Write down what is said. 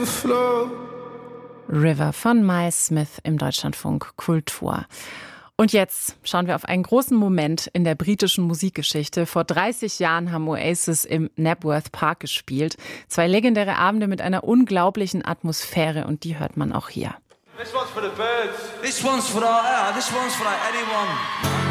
River von Miles Smith im Deutschlandfunk Kultur. Und jetzt schauen wir auf einen großen Moment in der britischen Musikgeschichte. Vor 30 Jahren haben Oasis im Knebworth Park gespielt. 2 legendäre Abende mit einer unglaublichen Atmosphäre und die hört man auch hier. This one's for the birds. This one's for anyone.